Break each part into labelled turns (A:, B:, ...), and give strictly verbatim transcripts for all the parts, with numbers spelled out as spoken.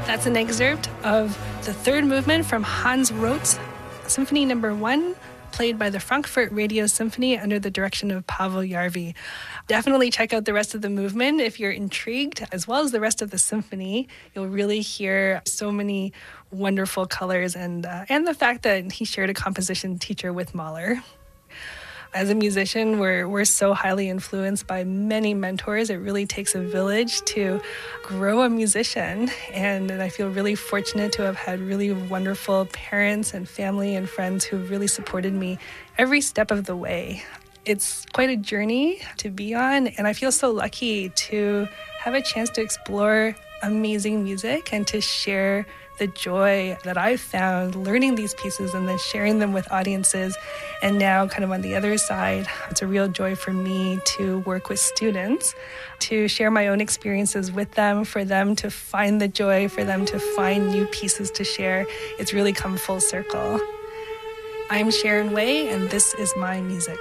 A: That's an excerpt of the third movement from Hans Roth's Symphony Number One, played by the Frankfurt Radio Symphony under the direction of Pavel Jarvi. Definitely check out the rest of the movement if you're intrigued, as well as the rest of the symphony. You'll really hear so many wonderful colors and uh, and the fact that he shared a composition teacher with Mahler. As a musician, we're we're so highly influenced by many mentors. It really takes a village to grow a musician. And, and I feel really fortunate to have had really wonderful parents and family and friends who really supported me every step of the way. It's quite a journey to be on, and I feel so lucky to have a chance to explore amazing music and to share the joy that I've found learning these pieces and then sharing them with audiences. And now kind of on the other side, it's a real joy for me to work with students, to share my own experiences with them, for them to find the joy, for them to find new pieces to share. It's really come full circle. I'm Sharon Way, and this is my music.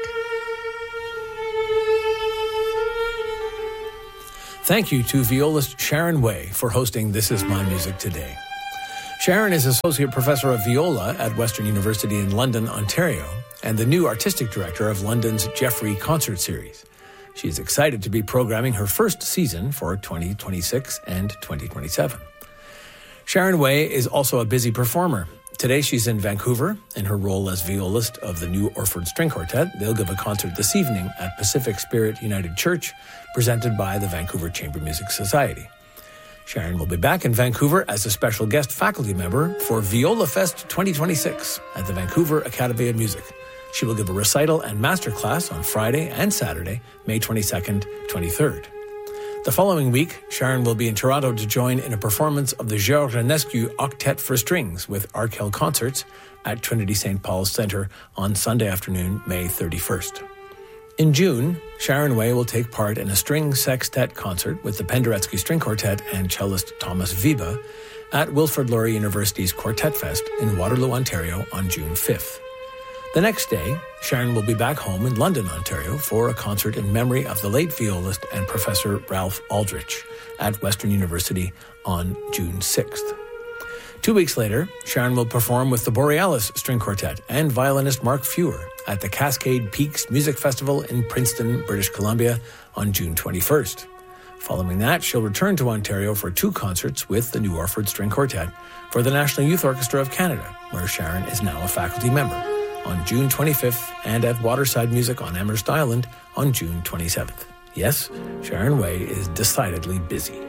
B: Thank you to violist Sharon Way for hosting This Is My Music today. Sharon is Associate Professor of Viola at Western University in London, Ontario, and the new Artistic Director of London's Geoffrey Concert Series. She is excited to be programming her first season for twenty twenty-six and twenty twenty-seven. Sharon Way is also a busy performer. Today she's in Vancouver in her role as violist of the New Orford String Quartet. They'll give a concert this evening at Pacific Spirit United Church, presented by the Vancouver Chamber Music Society. Sharon will be back in Vancouver as a special guest faculty member for Viola Fest twenty twenty-six at the Vancouver Academy of Music. She will give a recital and masterclass on Friday and Saturday, May twenty-second, twenty-third. The following week, Sharon will be in Toronto to join in a performance of the Georges Enescu Octet for Strings with Arkell Concerts at Trinity Saint Paul's Centre on Sunday afternoon, May thirty-first. In June, Sharon Way will take part in a string sextet concert with the Penderecki String Quartet and cellist Thomas Wiebe at Wilfrid Laurier University's Quartet Fest in Waterloo, Ontario on June fifth. The next day, Sharon will be back home in London, Ontario for a concert in memory of the late violist and Professor Ralph Aldrich at Western University on June sixth. Two weeks later, Sharon will perform with the Borealis String Quartet and violinist Mark Fewer at the Cascade Peaks Music Festival in Princeton, British Columbia on June twenty-first. Following that, she'll return to Ontario for two concerts with the New Orford String Quartet for the National Youth Orchestra of Canada, where Sharon is now a faculty member, on June twenty-fifth, and at Waterside Music on Amherst Island on June twenty-seventh. Yes, Sharon Way is decidedly busy.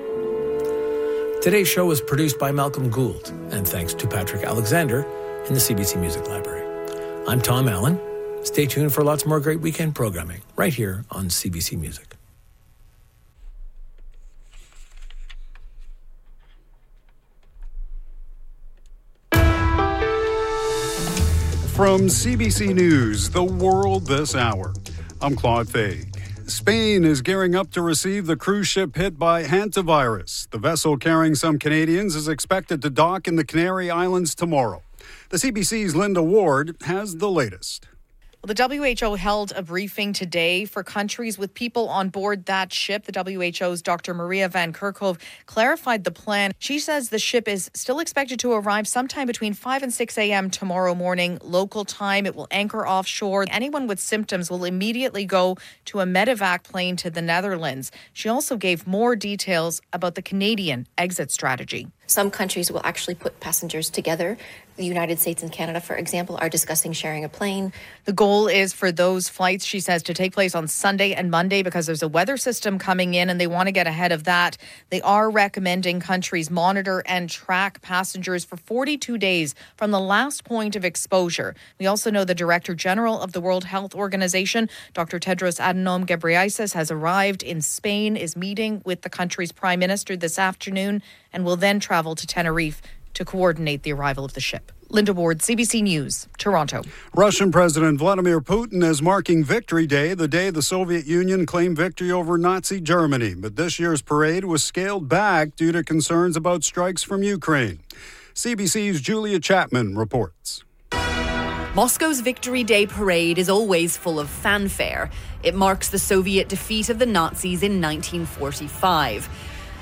B: Today's show was produced by Malcolm Gould, and thanks to Patrick Alexander in the C B C Music Library. I'm Tom Allen. Stay tuned for lots more great weekend programming right here on C B C Music.
C: From C B C News, The World This Hour, I'm Claude Faig. Spain is gearing up to receive the cruise ship hit by hantavirus. The vessel carrying some Canadians is expected to dock in the Canary Islands tomorrow. The C B C's Linda Ward has the latest.
D: Well, the W H O held a briefing today for countries with people on board that ship. The W H O's Doctor Maria Van Kerkhove clarified the plan. She says the ship is still expected to arrive sometime between five and six a.m. tomorrow morning, local time. It will anchor offshore. Anyone with symptoms will immediately go to a medevac plane to the Netherlands. She also gave more details about the Canadian exit strategy.
E: Some countries will actually put passengers together. The United States and Canada, for example, are discussing sharing a plane.
D: The goal is for those flights, she says, to take place on Sunday and Monday because there's a weather system coming in and they want to get ahead of that. They are recommending countries monitor and track passengers for forty-two days from the last point of exposure. We also know the Director General of the World Health Organization, Doctor Tedros Adhanom Ghebreyesus, has arrived in Spain, is meeting with the country's Prime Minister this afternoon, and will then travel to Tenerife to coordinate the arrival of the ship. Linda Ward, C B C News, Toronto.
C: Russian President Vladimir Putin is marking Victory Day, the day the Soviet Union claimed victory over Nazi Germany. But this year's parade was scaled back due to concerns about strikes from Ukraine. C B C's Julia Chapman reports.
F: Moscow's Victory Day parade is always full of fanfare. It marks the Soviet defeat of the Nazis in nineteen forty-five.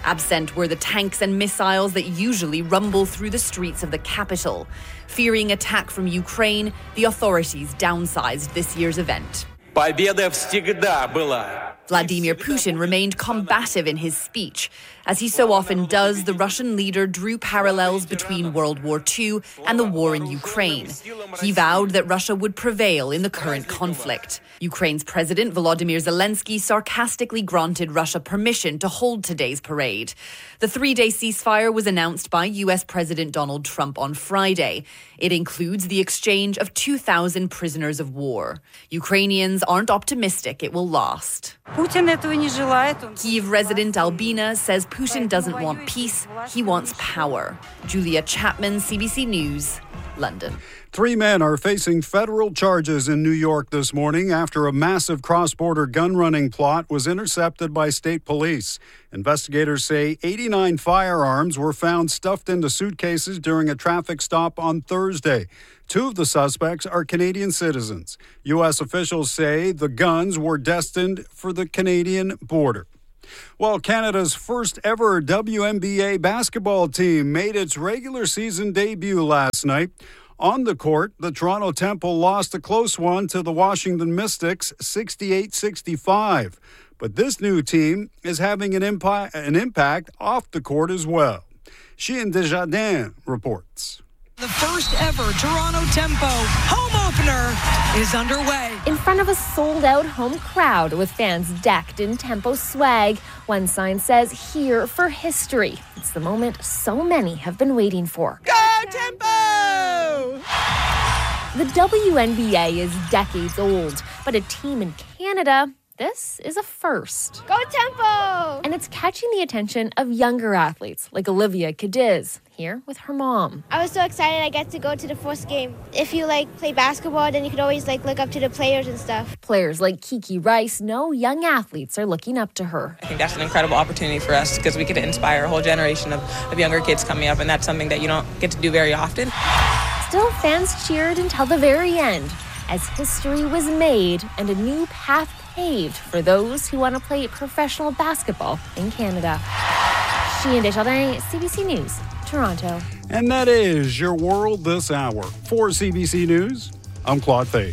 F: Absent were the tanks and missiles that usually rumble through the streets of the capital. Fearing attack from Ukraine, the authorities downsized this year's event.
G: Победа всегда была.
F: Vladimir Putin remained combative in his speech. As he so often does, the Russian leader drew parallels between World War Two and the war in Ukraine. He vowed that Russia would prevail in the current conflict. Ukraine's President Volodymyr Zelensky sarcastically granted Russia permission to hold today's parade. The three-day ceasefire was announced by U S President Donald Trump on Friday. It includes the exchange of two thousand prisoners of war. Ukrainians aren't optimistic it will last. Kyiv resident Albina says Putin doesn't want peace, he wants power. Julia Chapman, C B C News, London.
C: Three men are facing federal charges in New York this morning after a massive cross-border gun-running plot was intercepted by state police. Investigators say eighty-nine firearms were found stuffed into suitcases during a traffic stop on Thursday. Two of the suspects are Canadian citizens. U S officials say the guns were destined for the Canadian border. Well, Canada's first ever W N B A basketball team made its regular season debut last night. On the court, the Toronto Temple lost a close one to the Washington Mystics, sixty-eight sixty-five. But this new team is having an, impi- an impact off the court as well. Sheehan Desjardins reports.
H: The first ever Toronto Tempo home opener is underway.
I: In front of a sold-out home crowd with fans decked in Tempo swag, one sign says, "Here for history." It's the moment so many have been waiting for.
H: Go Tempo!
I: The W N B A is decades old, but a team in Canada, this is a first.
J: Go Tempo!
I: And it's catching the attention of younger athletes like Olivia Cadiz, here with her mom.
J: I was so excited I get to go to the first game. If you like play basketball, then you could always like look up to the players and stuff.
I: Players like Kiki Rice know young athletes are looking up to her.
K: I think that's an incredible opportunity for us because we get to inspire a whole generation of, of younger kids coming up, and that's something that you don't get to do very often.
I: Still, fans cheered until the very end as history was made and a new path paved for those who want to play professional basketball in Canada. Sheehan Desjardins, C B C News, Toronto.
C: And that is your world this hour. For C B C News, I'm Claude Fay.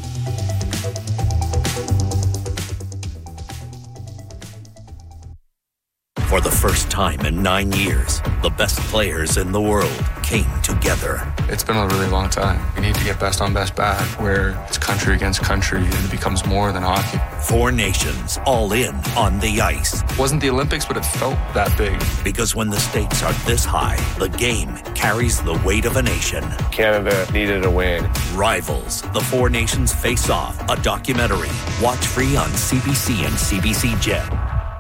L: For the first time in nine years, the best players in the world came together.
M: It's been a really long time. We need to get best on best back, where it's country against country and it becomes more than hockey.
L: Four nations all in on the ice.
M: It wasn't the Olympics, but it felt that big.
L: Because when the stakes are this high, the game carries the weight of a nation.
N: Canada needed a win.
L: Rivals, the Four Nations Face Off, a documentary. Watch free on C B C and C B C Gem.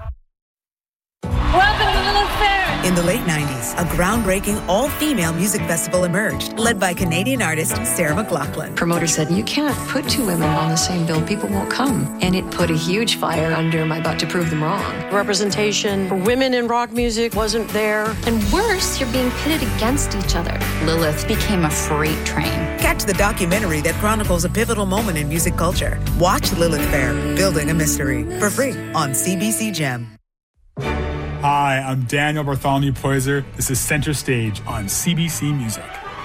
O: In the late nineties, a groundbreaking all-female music festival emerged, led by Canadian artist Sarah McLachlan.
P: Promoter said, "You can't put two women on the same bill. People won't come." And it put a huge fire under my butt to prove them wrong.
Q: Representation for women in rock music wasn't there.
R: And worse, you're being pitted against each other.
S: Lilith became a freight train.
O: Catch the documentary that chronicles a pivotal moment in music culture. Watch Lilith Fair, Building a Mystery, for free on C B C Gem.
T: Hi, I'm Daniel Bartholomew Poyser. This is Center Stage on C B C Music.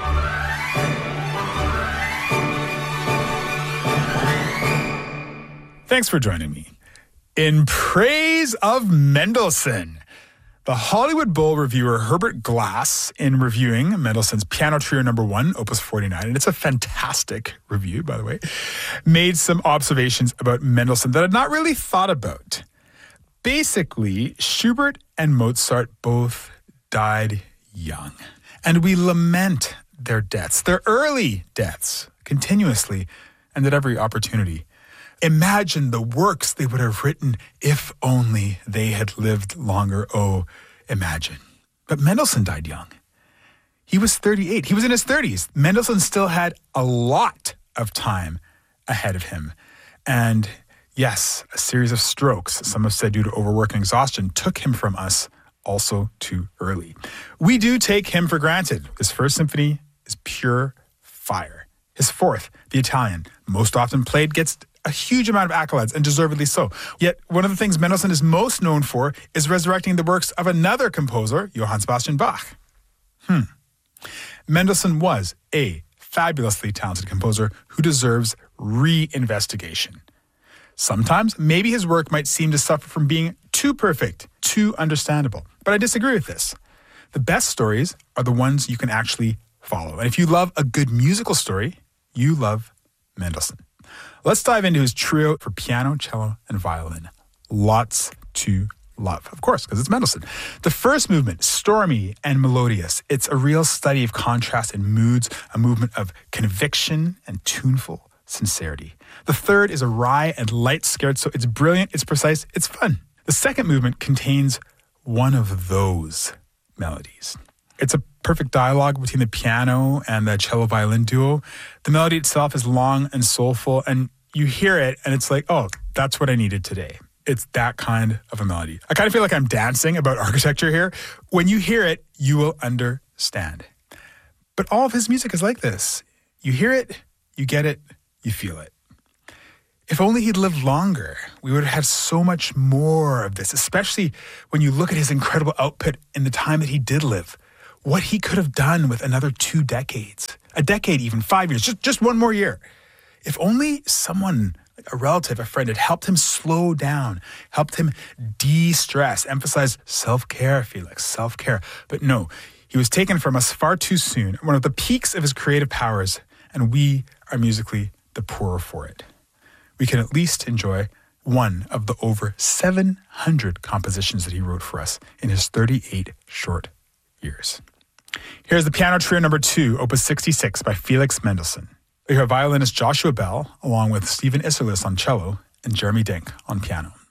T: Thanks for joining me. In praise of Mendelssohn, the Hollywood Bowl reviewer Herbert Glass, in reviewing Mendelssohn's Piano Trio Number One, Opus forty-nine, and it's a fantastic review, by the way, made some observations about Mendelssohn that I'd not really thought about. Basically, Schubert and Mozart both died young, and we lament their deaths, their early deaths, continuously and at every opportunity. Imagine the works they would have written if only they had lived longer. Oh, imagine. But Mendelssohn died young. He was thirty-eight. He was in his thirties. Mendelssohn still had a lot of time ahead of him. And yes, a series of strokes, some have said due to overwork and exhaustion, took him from us also too early. We do take him for granted. His first symphony is pure fire. His fourth, the Italian, most often played, gets a huge amount of accolades, and deservedly so. Yet, one of the things Mendelssohn is most known for is resurrecting the works of another composer, Johann Sebastian Bach. Hmm. Mendelssohn was a fabulously talented composer who deserves re-investigation. Sometimes, maybe his work might seem to suffer from being too perfect, too understandable. But I disagree with this. The best stories are the ones you can actually follow. And if you love a good musical story, you love Mendelssohn. Let's dive into his trio for piano, cello, and violin. Lots to love, of course, because it's Mendelssohn. The first movement, stormy and melodious. It's a real study of contrast and moods, a movement of conviction and tuneful sincerity. The third is a wry and light scherzo. It's brilliant, it's precise, it's fun. The second movement contains one of those melodies. It's a perfect dialogue between the piano and the cello-violin duo. The melody itself is long and soulful, and you hear it, and it's like, oh, that's what I needed today. It's that kind of a melody. I kind of feel like I'm dancing about architecture here. When you hear it, you will understand. But all of his music is like this. You hear it, you get it, you feel it. If only he'd lived longer, we would have had so much more of this, especially when you look at his incredible output in the time that he did live. What he could have done with another two decades, a decade even, five years, just, just one more year. If only someone, a relative, a friend, had helped him slow down, helped him de-stress, emphasize self-care, Felix, self-care. But no, he was taken from us far too soon, one of the peaks of his creative powers, and we are musically the poorer for it. We can at least enjoy one of the over seven hundred compositions that he wrote for us in his thirty-eight short years. Here's the piano trio number two, Opus sixty-six by Felix Mendelssohn. We hear violinist Joshua Bell, along with Stephen Isserlis on cello and Jeremy Dink on piano.